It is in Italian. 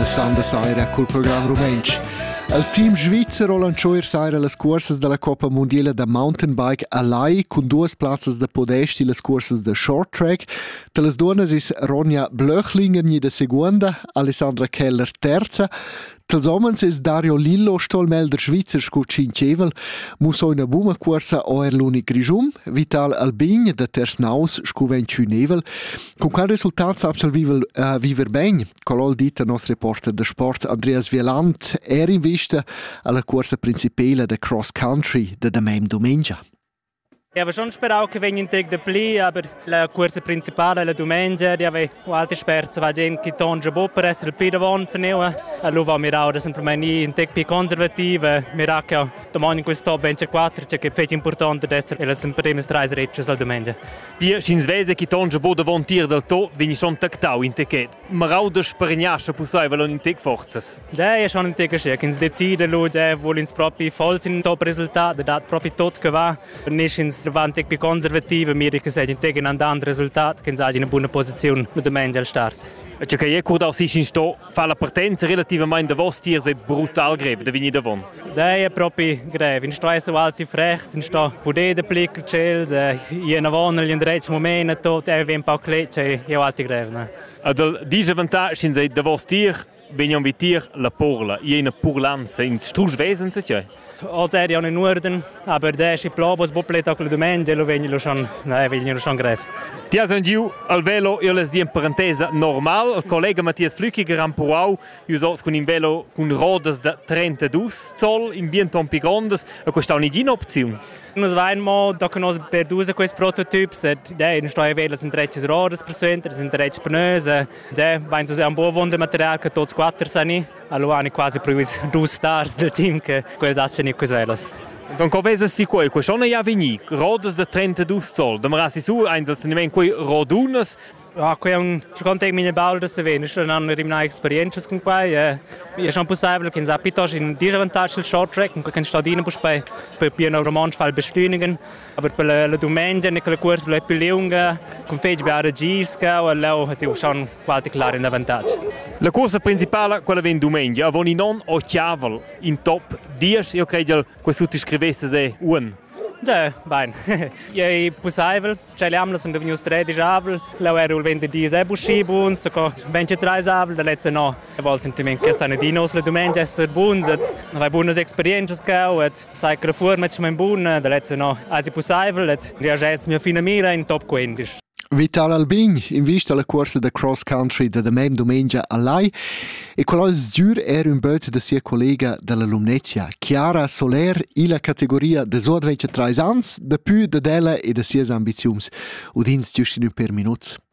Alessandra Saira col programma Rumensch. Il team svizzero lanciò ieri le corse della Coppa Mondiale da Mountain Bike a Lai con 2 places da podesti le corse da Short Track. Tra le donne is Ronja Blöchlinger de seconda, Alessandra Keller terza. Tels homens is Dario Lillo stolmel der Schweizer sco cincevel, muso una buma corsa oer l'unic Grigium, Vital Albign de Tersnaus sco nevel. Con quel risultat sapsel viver ben, colol dit il nostro reporter de sport Andreas Wieland in vista alla corsa principale de cross country de Damem Domenica. Ich habe schon sperau che venga in teg de pli, aber la corsa principale la domenica di ave alte sperze va gen che tonge bo per essere il più davanti neo. Allora mirau da sempre mai in teg più conservativa, miracchio domani in questo top 24 c'è che è importante essere le sempre prime strade recce la domenica. Pia sin svese che tonge bo davanti del to, vini schon tactau in teg. Marau da sperniasche possibile in teg forzes. Da è schon in teg che ins decide lo da vuol ins proprio voll in top risultato, da proprio tot che va, nicht ins davanti più conservativa, mir che sei in teg in andando risultato, che sei in una buona posizione la domenica al start. Cioè che ecco da si in sto fa la partenza relativamente da vostir è brutal greve da vini davon. Dai è proprio greve, in sto so alti frech, in sto pude de plic chels, in avon in drecc moment tot è un po' clecce, io alti greve. Ad diese vantage in sei da vostir veniam vitir la porla, jene purlanza in struschwesen se cioè. Oltre è in ordine, aber der ist plobos boplet auch la domenica, lo vengono schon greve. Ti has giù al velo io les di in parentesa normal, il collega Matthias Flückiger am Puau, io so con un velo con rodas da 32 zoll in bien tompi grandes, e questa è un'opzione. Nos vainmo da che nos per due questi prototipi, dai in stoia velas in trecce rodas per cento, in trecce pneus, dai vain so un buon wonder material che tots 4 sani, allora hanno quasi più 2 stars del team che quels asceni quei velas. Don covesas ti quei, quei schon ja veni, rodas da 32 zoll, da marasi su eins nemen quei rodunas. Ja, qui è un conte mine baul da se veni, schon hanno rimna esperiences con quei, è schon possibile che sa pitos in disadvantage il short track, con che stadina pus per pieno romansch fall beschleunigen, aber per la domenica ne quella corsa è più lunga, con fege beare girsca o leo si schon qualche klar in vantage. La corsa principale quella ven domenica, avoni non o chiavel in top 10, io credo questo ti scrivesse se un. Ja, bene. È possibile, c'è le amlas sono venuti 13 avel, la era il 20 è buscibun, so 23 avel, da letzte no. Vol sentiment che stanno di nos la domenica essere bunzet, vai buonas experiences cao, et sai che forma c'è bun, da letzte no. Asi possibile, et riages mia fina mira in top 15. Vital Albign in vista alla corsa da cross country da Damem Domenica a Lai e quello giur era un bot da sia collega della Lumnezia, Chiara Soler, in la categoria de 23 ans, da più da della e da sia ambiziums. Udins giusto in per minuts.